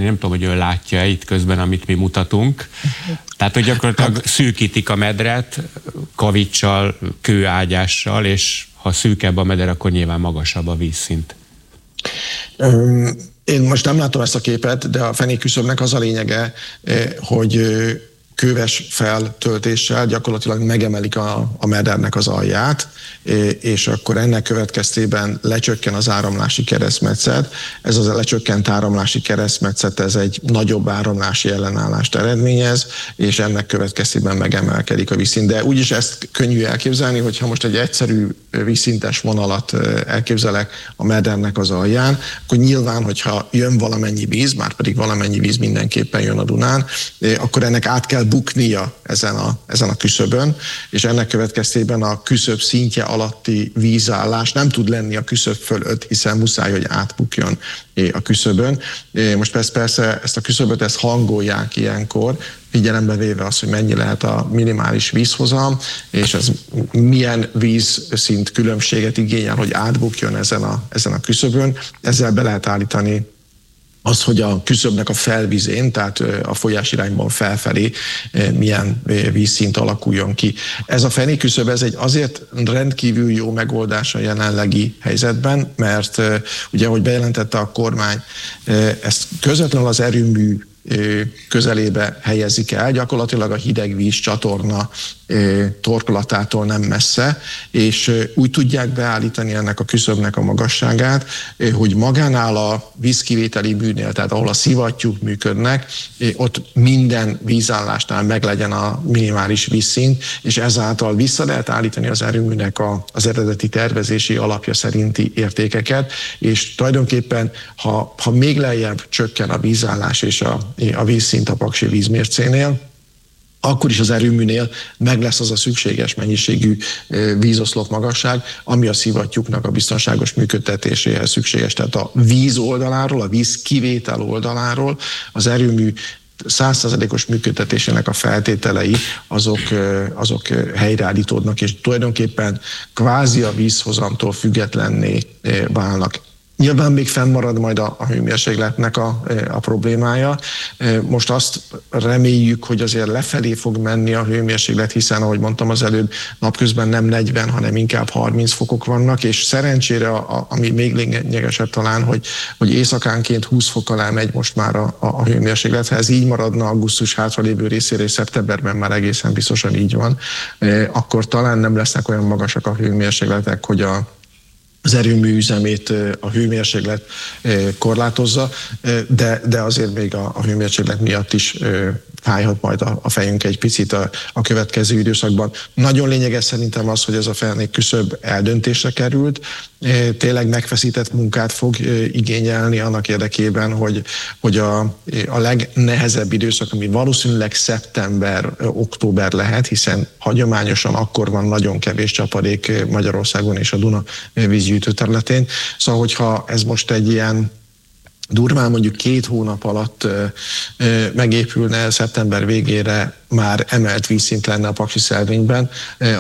nem tudom, hogy ő látja itt közben, amit mi mutatunk. Tehát, hogy gyakorlatilag szűkítik a medret kaviccsal, kőágyással, és ha szűkebb a meder, akkor nyilván magasabb a vízszint. Én most nem látom ezt a képet, de a fenékküszöbnek az a lényege, hogy köves feltöltéssel gyakorlatilag megemelik a medernek az alját, és akkor ennek következtében lecsökken az áramlási keresztmetszet. Ez az a lecsökkent áramlási keresztmetszet, ez egy nagyobb áramlási ellenállást eredményez, és ennek következtében megemelkedik a vízszint. De úgyis ezt könnyű elképzelni, hogyha most egy egyszerű vízszintes vonalat elképzelek a medernek az alján, akkor nyilván, hogyha jön valamennyi víz, már pedig valamennyi víz mindenképpen jön a Dunán, akkor ennek át kell buknia ezen a küszöbön, és ennek következtében a küszöb szintje alatti vízállás nem tud lenni a küszöb fölött, hiszen muszáj, hogy átbukjon a küszöbön. Most persze ezt a küszöböt ezt hangolják ilyenkor, figyelembe véve azt, hogy mennyi lehet a minimális vízhozam, és ez milyen vízszint különbséget igényel, hogy átbukjon ezen a küszöbön. Ezzel be lehet állítani az, hogy a küszöbnek a felvizén, tehát a folyásirányban felfelé milyen vízszint alakuljon ki. Ez a fenékküszöb, ez egy azért rendkívül jó megoldás a jelenlegi helyzetben, mert ugye, ahogy bejelentette a kormány, ezt közvetlenül az erőmű közelébe helyezik el, gyakorlatilag a hidegvíz csatorna torkolatától nem messze, és úgy tudják beállítani ennek a küszöbnek a magasságát, hogy magánál a vízkivételi műnél, tehát ahol a szivattyúk működnek, ott minden vízállásnál meglegyen a minimális vízszint, és ezáltal vissza lehet állítani az erőműnek az eredeti tervezési alapja szerinti értékeket, és tulajdonképpen, ha még lejjebb csökken a vízállás és a vízszint a paksi vízmércénél, akkor is az erőműnél meg lesz az a szükséges mennyiségű vízoszlop magasság, ami a szivattyúknak a biztonságos működtetéséhez szükséges. Tehát a víz oldaláról, a víz kivétel oldaláról az erőmű 100%-os működtetésének a feltételei azok helyreállítódnak, és tulajdonképpen kvázi a vízhozamtól függetlenné válnak. Nyilván még fennmarad majd a hőmérsékletnek a problémája. Most azt reméljük, hogy azért lefelé fog menni a hőmérséklet, hiszen, ahogy mondtam az előbb, napközben nem 40, hanem inkább 30 fokok vannak, és szerencsére, ami még lényegesebb talán, hogy éjszakánként 20 fok alá megy most már a hőmérséklet. Ha ez így maradna augusztus hátralévő részére, és szeptemberben már egészen biztosan így van, akkor talán nem lesznek olyan magasak a hőmérsékletek, hogy az erőmű üzemét a hőmérséklet korlátozza, de azért még a hőmérséklet miatt is fájhat majd a fejünk egy picit a következő időszakban. Nagyon lényeges szerintem az, hogy ez a fenékküszöb eldöntésre került, tényleg megfeszített munkát fog igényelni annak érdekében, hogy a legnehezebb időszak, ami valószínűleg szeptember-október lehet, hiszen hagyományosan akkor van nagyon kevés csapadék Magyarországon és a Duna vízgyűjtő területén. Szóval, hogyha ez most egy ilyen durván mondjuk 2 hónap alatt megépülne, szeptember végére már emelt vízszint lenne a paksi szelvényben,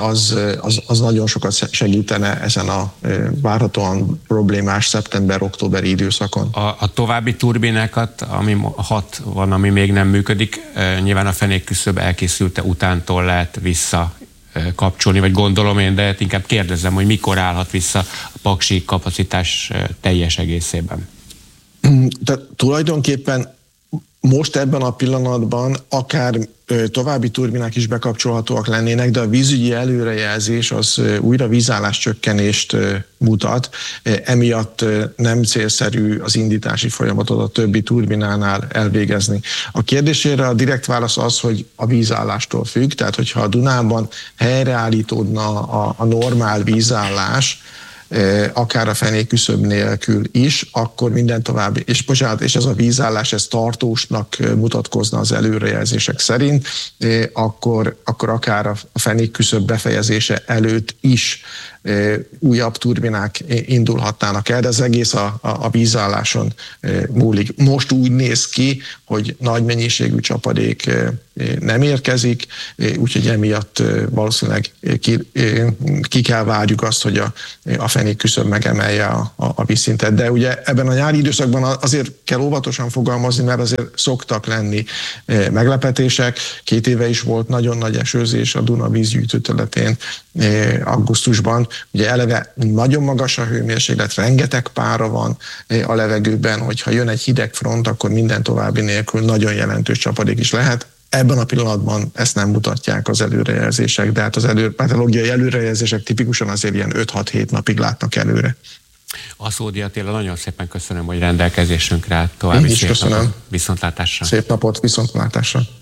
az nagyon sokat segítene ezen a várhatóan problémás szeptember-októberi időszakon. A további turbinákat, ami 6 van, ami még nem működik, nyilván a fenékküszöb elkészülte utántól lehet vissza kapcsolni, vagy gondolom én, de inkább kérdezem, hogy mikor állhat vissza a paksi kapacitás teljes egészében. Tehát tulajdonképpen most ebben a pillanatban akár további turbinák is bekapcsolhatóak lennének, de a vízügyi előrejelzés az újra vízállás csökkenést mutat. Emiatt nem célszerű az indítási folyamatot a többi turbinánál elvégezni. A kérdésére a direkt válasz az, hogy a vízállástól függ, tehát hogyha a Dunában helyreállítódna a normál vízállás, akár a fenékküszöb nélkül is, akkor minden további, és ez a vízállás, ez tartósnak mutatkozna az előrejelzések szerint, akkor akár a fenékküszöb befejezése előtt is újabb turbinák indulhatnának el, de az egész a vízálláson múlik. Most úgy néz ki, hogy nagy mennyiségű csapadék nem érkezik, úgyhogy emiatt valószínűleg ki kell várjuk azt, hogy a fenék küszöb megemelje a vízszintet. De ugye ebben a nyári időszakban azért kell óvatosan fogalmazni, mert azért szoktak lenni meglepetések. 2 éve is volt nagyon nagy esőzés a Duna vízgyűjtő területén augusztusban. Ugye eleve nagyon magas a hőmérséklet, rengeteg pára van a levegőben, hogyha jön egy hideg front, akkor minden további nélkül nagyon jelentős csapadék is lehet. Ebben a pillanatban ezt nem mutatják az előrejelzések, de hát az meteorológiai előrejelzések tipikusan azért ilyen 5-6-7 napig látnak előre. Aszódi Attila, nagyon szépen köszönöm, hogy rendelkezésünkre állt. További szép napot, viszontlátásra. Szép napot, viszontlátásra.